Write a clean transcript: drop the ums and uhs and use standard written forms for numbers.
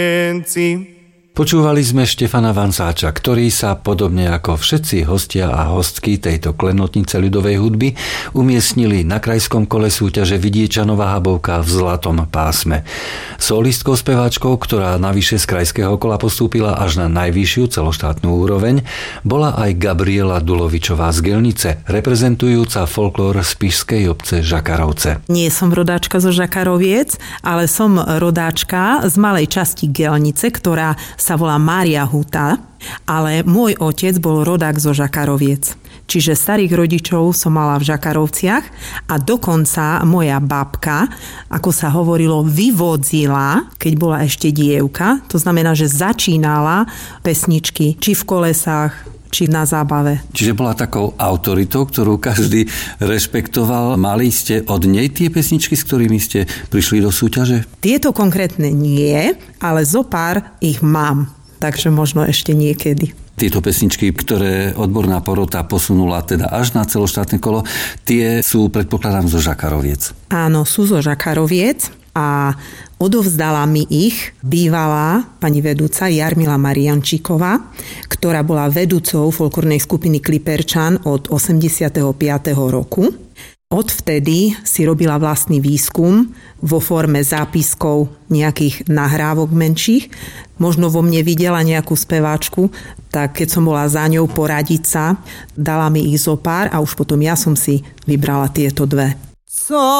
Počúvali sme Štefana Vansáča, ktorý sa podobne ako všetci hostia a hostky tejto klenotnice ľudovej hudby umiestnili na krajskom kole súťaže Vidiečanová Habovka v zlatom pásme. Solistkou speváčkou, ktorá navyše z krajského kola postúpila až na najvyššiu celoštátnu úroveň, bola aj Gabriela Dulovičová z Gelnice, reprezentujúca folklór spišskej obce Žakarovce. Nie som rodáčka zo Žakaroviec, ale som rodáčka z malej časti Gelnice, ktorá sa volá Mária Huta, ale môj otec bol rodák zo Žakaroviec. Čiže starých rodičov som mala v Žakarovciach a dokonca moja babka, ako sa hovorilo, vyvodzila, keď bola ešte dievka. To znamená, že začínala pesničky, či v kolesách, či na zábave. Čiže bola takou autoritou, ktorú každý rešpektoval. Mali ste od nej tie pesničky, s ktorými ste prišli do súťaže? Tieto konkrétne nie, ale zopár ich mám. Takže možno ešte niekedy. Tieto pesničky, ktoré odborná porota posunula teda až na celoštátne kolo, tie sú, predpokladám, zo Žakaroviec. Áno, sú zo Žakaroviec a odovzdala mi ich bývalá pani vedúca Jarmila Mariančíková, ktorá bola vedúcou folklórnej skupiny Kliperčan od 85. roku. Odvtedy si robila vlastný výskum vo forme zápiskov nejakých nahrávok menších. Možno vo mne videla nejakú speváčku, tak keď som bola za ňou poradiť sa, dala mi ich zopár a už potom ja som si vybrala tieto dve.